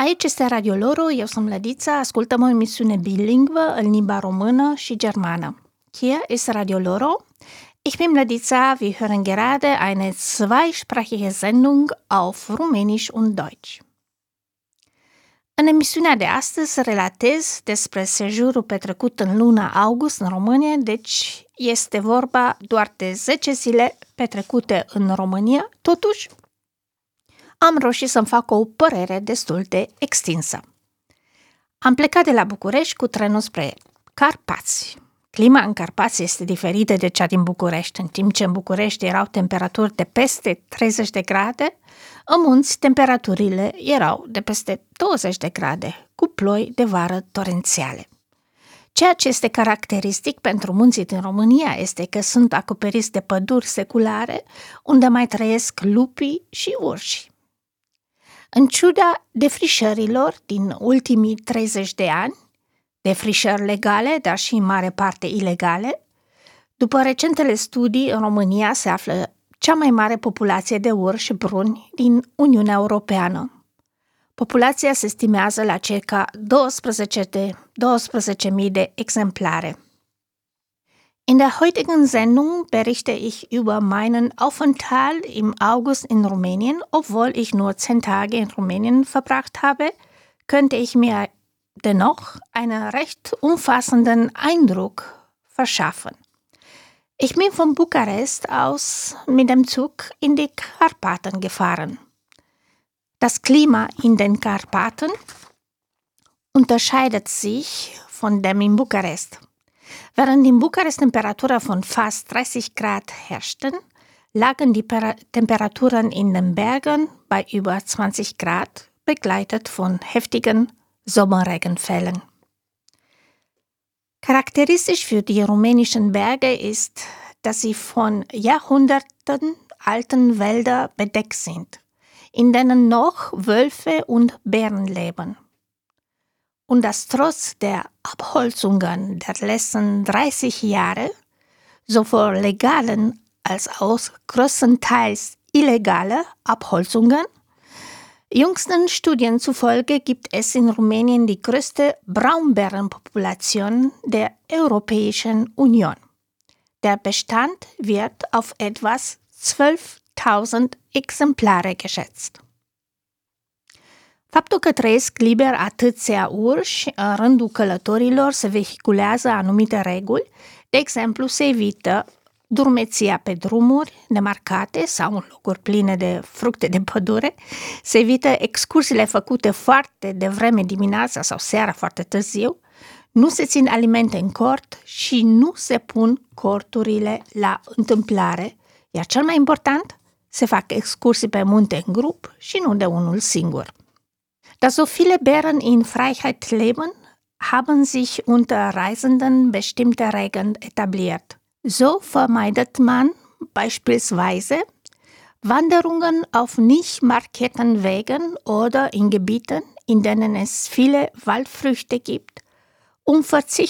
Aici este Radio Loro, eu sunt Lădița, ascultăm o emisiune bilingvă în limba română și germană. Hier ist Radio Loro. Ich bin Lădița, wir hören gerade eine zweisprachige Sendung auf Rumänisch und Deutsch. În emisiunea de astăzi relatez despre sejurul petrecut în luna august în România, deci este vorba doar de 10 zile petrecute în România, totuși am reușit să-mi fac o părere destul de extinsă. Am plecat de la București cu trenul spre Carpați. Clima în Carpați este diferită de cea din București. În timp ce în București erau temperaturi de peste 30 de grade, în munți temperaturile erau de peste 20 de grade, cu ploi de vară torențiale. Ceea ce este caracteristic pentru munții din România este că sunt acoperiți de păduri seculare, unde mai trăiesc lupii și urși. În ciuda defrișărilor din ultimii 30 de ani, defrișări legale, dar și în mare parte ilegale, după recentele studii, în România se află cea mai mare populație de urși bruni din Uniunea Europeană. Populația se estimează la circa 12.000 de exemplare. In der heutigen Sendung berichte ich über meinen Aufenthalt im August in Rumänien. Obwohl ich nur 10 Tage in Rumänien verbracht habe, könnte ich mir dennoch einen recht umfassenden Eindruck verschaffen. Ich bin von Bukarest aus mit dem Zug in die Karpaten gefahren. Das Klima in den Karpaten unterscheidet sich von dem in Bukarest. Während in Bukarest Temperaturen von fast 30 Grad herrschten, lagen die Temperaturen in den Bergen bei über 20 Grad, begleitet von heftigen Sommerregenfällen. Charakteristisch für die rumänischen Berge ist, dass sie von Jahrhunderten alten Wäldern bedeckt sind, in denen noch Wölfe und Bären leben. Und dass trotz der Abholzungen der letzten 30 Jahre, sowohl legalen als auch größtenteils illegale Abholzungen, jüngsten Studien zufolge gibt es in Rumänien die größte Braunbärenpopulation der Europäischen Union. Der Bestand wird auf etwas 12.000 Exemplare geschätzt. Faptul că trăiesc liber atâția urși în rândul călătorilor se vehiculează anumite reguli, de exemplu se evită drumeția pe drumuri nemarcate sau în locuri pline de fructe de pădure, se evită excursiile făcute foarte devreme dimineața sau seara foarte târziu, nu se țin alimente în cort și nu se pun corturile la întâmplare, iar cel mai important, se fac excursii pe munte în grup și nu de unul singur. Da so viele Bären in Freiheit leben, haben sich unter Reisenden bestimmte Regeln etabliert. So vermeidet man beispielsweise Wanderungen auf nicht markierten Wegen oder in Gebieten, in denen es viele Waldfrüchte gibt, und